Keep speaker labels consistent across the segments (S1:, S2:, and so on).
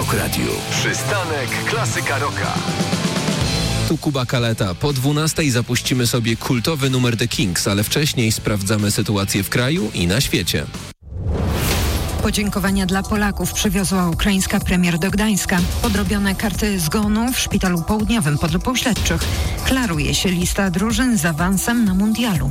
S1: Rock Radio. Przystanek Klasyka Rocka.
S2: Tu Kuba Kaleta. Po 12:00 zapuścimy sobie kultowy numer The Kings, ale wcześniej sprawdzamy sytuację w kraju i na świecie.
S3: Podziękowania dla Polaków przywiozła ukraińska premier do Gdańska. Podrobione karty zgonu w Szpitalu Południowym pod lupą śledczych. Klaruje się lista drużyn z awansem na mundialu.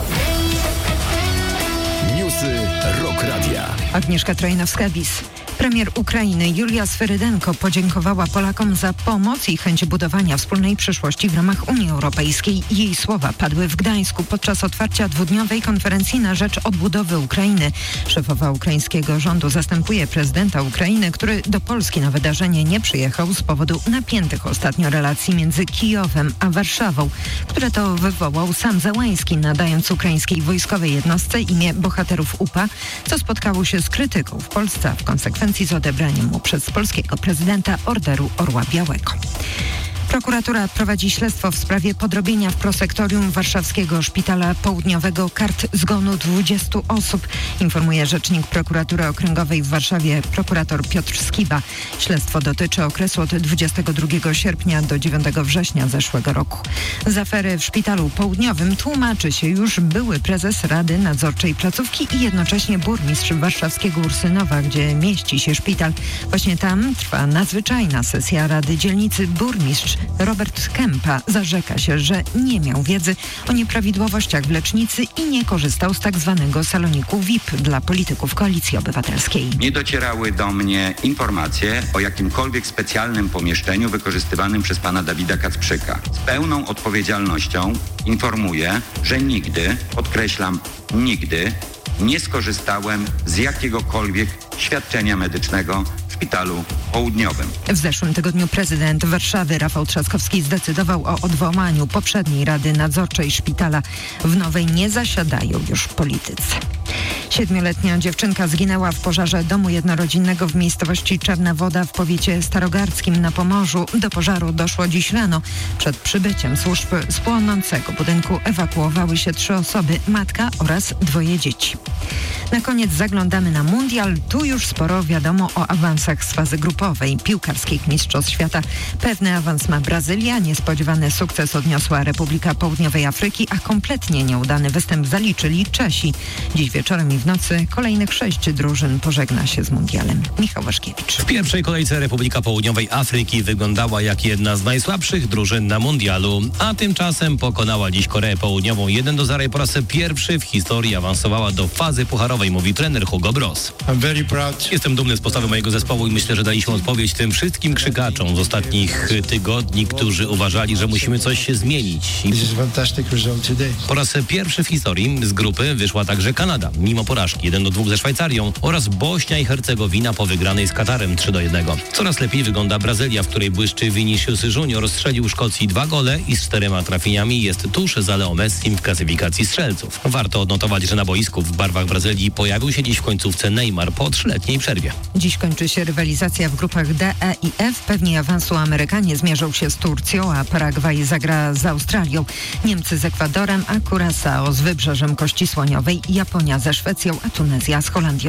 S1: Newsy Rock Radia.
S3: Agnieszka Trojnowska-Bis. Premier Ukrainy Julia Swerydenko podziękowała Polakom za pomoc i chęć budowania wspólnej przyszłości w ramach Unii Europejskiej. Jej słowa padły w Gdańsku podczas otwarcia dwudniowej konferencji na rzecz odbudowy Ukrainy. Szefowa ukraińskiego rządu zastępuje prezydenta Ukrainy, który do Polski na wydarzenie nie przyjechał z powodu napiętych ostatnio relacji między Kijowem a Warszawą, które to wywołał sam Zełański, nadając ukraińskiej wojskowej jednostce imię bohaterów UPA, co spotkało się z krytyką w Polsce, a w konsekwencji z odebraniem mu przez polskiego prezydenta Orderu Orła Białego. Prokuratura prowadzi śledztwo w sprawie podrobienia w prosektorium warszawskiego Szpitala Południowego kart zgonu 20 osób, informuje rzecznik prokuratury okręgowej w Warszawie prokurator Piotr Skiba. Śledztwo dotyczy okresu od 22 sierpnia do 9 września zeszłego roku. Z afery w Szpitalu Południowym tłumaczy się już były prezes Rady Nadzorczej placówki i jednocześnie burmistrz warszawskiego Ursynowa, gdzie mieści się szpital. Właśnie tam trwa nadzwyczajna sesja Rady Dzielnicy. Burmistrz Robert Kępa zarzeka się, że nie miał wiedzy o nieprawidłowościach w lecznicy i nie korzystał z tak zwanego saloniku VIP dla polityków Koalicji Obywatelskiej.
S4: Nie docierały do mnie informacje o jakimkolwiek specjalnym pomieszczeniu wykorzystywanym przez pana Dawida Kacprzyka. Z pełną odpowiedzialnością informuję, że nigdy, podkreślam, nigdy nie skorzystałem z jakiegokolwiek świadczenia medycznego w Szpitalu Południowym.
S3: W zeszłym tygodniu prezydent Warszawy Rafał Trzaskowski zdecydował o odwołaniu poprzedniej Rady Nadzorczej Szpitala. W nowej nie zasiadają już politycy. 7-letnia dziewczynka zginęła w pożarze domu jednorodzinnego w miejscowości Czarna Woda w powiecie starogardzkim na Pomorzu. Do pożaru doszło dziś rano. Przed przybyciem służb z płonącego budynku ewakuowały się 3 osoby, matka oraz 2 dzieci. Na koniec zaglądamy na mundial. Tu już sporo wiadomo o awansach z fazy grupowej piłkarskich Mistrzostw Świata. Pewny awans ma Brazylia, niespodziewany sukces odniosła Republika Południowej Afryki, a kompletnie nieudany występ zaliczyli Czesi. Dziś wieczorem i w nocy kolejnych 6 drużyn pożegna się z mundialem. Michał Waszkiewicz.
S5: W pierwszej kolejce Republika Południowej Afryki wyglądała jak jedna z najsłabszych drużyn na mundialu, a tymczasem pokonała dziś Koreę Południową 1-0 i po raz pierwszy w historii awansowała do fazy pucharowej, mówi trener Hugo Bross. Jestem dumny z postawy mojego zespołu i myślę, że daliśmy odpowiedź tym wszystkim krzykaczom z ostatnich tygodni, którzy uważali, że musimy coś zmienić. Po raz pierwszy w historii z grupy wyszła także Kanada, mimo porażki 1-2 ze Szwajcarią, oraz Bośnia i Hercegowina po wygranej z Katarem 3-1. Coraz lepiej wygląda Brazylia, w której błyszczy Vinicius Junior, strzelił Szkocji 2 gole i z 4 trafieniami jest tuż za Leo Messim w klasyfikacji strzelców. Warto odnotować, że na boisku w barwach Brazylii pojawił się dziś w końcówce Neymar po 3-letniej przerwie.
S3: Dziś kończy się rywalizacja w grupach D, E i F. Pewni awansu Amerykanie zmierzą się z Turcją, a Paragwaj zagra z Australią. Niemcy z Ekwadorem, a Curaçao z Wybrzeżem Kości Słoniowej, Japonia ze Szwecją, a Tunezja z Holandią.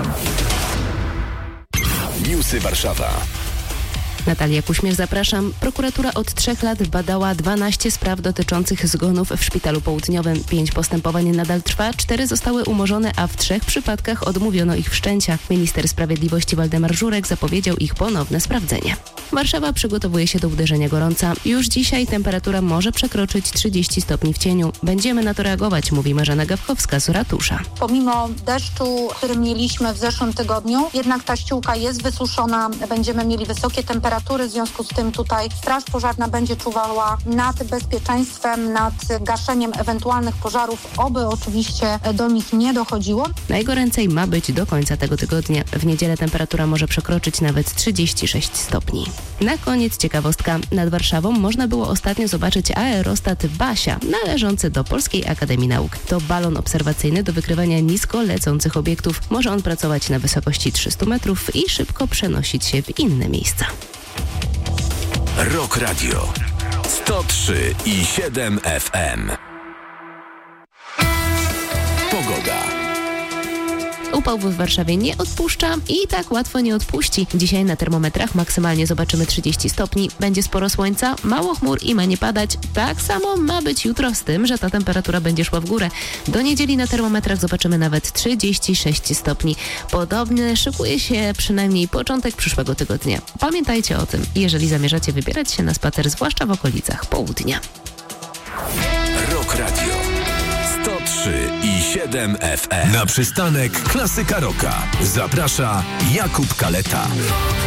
S1: Newsy Warszawa.
S6: Natalia Kuśmierz, zapraszam. Prokuratura od 3 lat badała 12 spraw dotyczących zgonów w Szpitalu Południowym. 5 postępowań nadal trwa, 4 zostały umorzone, a w 3 przypadkach odmówiono ich wszczęcia. Minister Sprawiedliwości Waldemar Żurek zapowiedział ich ponowne sprawdzenie. Warszawa przygotowuje się do uderzenia gorąca. Już dzisiaj temperatura może przekroczyć 30 stopni w cieniu. Będziemy na to reagować, mówi Marzena Gawkowska z ratusza.
S7: Pomimo deszczu, który mieliśmy w zeszłym tygodniu, jednak ta ściółka jest wysuszona. Będziemy mieli wysokie temperatury. W związku z tym tutaj Straż Pożarna będzie czuwała nad bezpieczeństwem, nad gaszeniem ewentualnych pożarów, oby oczywiście do nich nie dochodziło.
S6: Najgoręcej ma być do końca tego tygodnia. W niedzielę temperatura może przekroczyć nawet 36 stopni. Na koniec ciekawostka. Nad Warszawą można było ostatnio zobaczyć aerostat Basia, należący do Polskiej Akademii Nauk. To balon obserwacyjny do wykrywania nisko lecących obiektów. Może on pracować na wysokości 300 metrów i szybko przenosić się w inne miejsca.
S1: Rock Radio 103,7 FM. Pogoda.
S6: Upał w Warszawie nie odpuszcza i tak łatwo nie odpuści. Dzisiaj na termometrach maksymalnie zobaczymy 30 stopni. Będzie sporo słońca, mało chmur i ma nie padać. Tak samo ma być jutro, z tym, że ta temperatura będzie szła w górę. Do niedzieli na termometrach zobaczymy nawet 36 stopni. Podobny szykuje się przynajmniej początek przyszłego tygodnia. Pamiętajcie o tym, jeżeli zamierzacie wybierać się na spacer, zwłaszcza w okolicach południa.
S1: Rock Radio 103,7 FM. Na przystanek Klasyka Rocka zaprasza Jakub Kaleta.